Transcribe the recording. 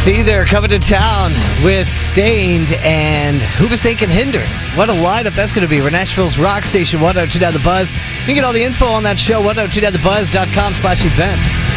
See, they're coming to town with Stained and Hoobastank and Hinder. What a lineup that's going to be. We're Nashville's rock station, 102.9 The Buzz. You can get all the info on that show, 102.9thebuzz.com/events.